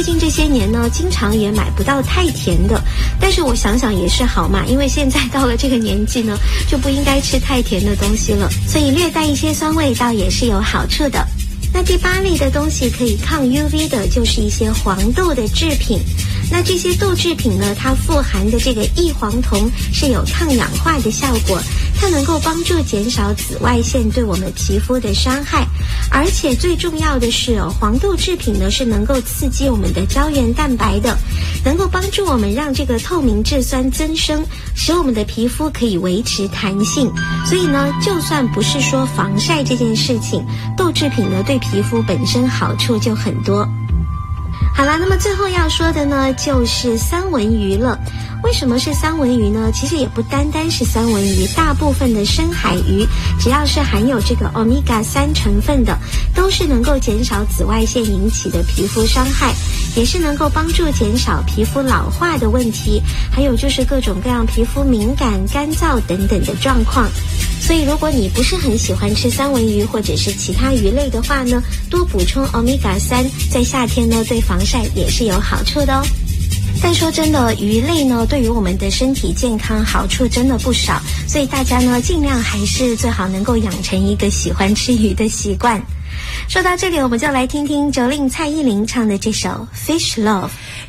最近这些年呢，经常也买不到太甜的，但是我想想也是好嘛，因为现在到了这个年纪呢，就不应该吃太甜的东西了，所以略带一些酸味道也是有好处的。那第8类的东西可以抗 UV 的，就是一些黄豆的制品。那这些豆制品呢，它富含的这个异黄酮是有抗氧化的效果，它能够帮助减少紫外线对我们皮肤的伤害。而且最重要的是黄豆制品呢是能够刺激我们的胶原蛋白的，能够帮助我们让这个透明质酸增生，使我们的皮肤可以维持弹性。所以呢，就算不是说防晒这件事情，豆制品呢对皮肤本身好处就很多。好啦，那么最后要说的呢，就是三文鱼了。为什么是三文鱼呢？其实也不单单是三文鱼，大部分的深海鱼，只要是含有这个 Omega-3 成分的，都是能够减少紫外线引起的皮肤伤害，也是能够帮助减少皮肤老化的问题，还有就是各种各样皮肤敏感、干燥等等的状况。所以如果你不是很喜欢吃三文鱼或者是其他鱼类的话呢，多补充 Omega-3， 在夏天呢对防晒也是有好处的哦。但说真的，鱼类呢对于我们的身体健康好处真的不少，所以大家呢尽量还是最好能够养成一个喜欢吃鱼的习惯。说到这里，我们就来听听Jolin蔡依林唱的这首 Fish Love。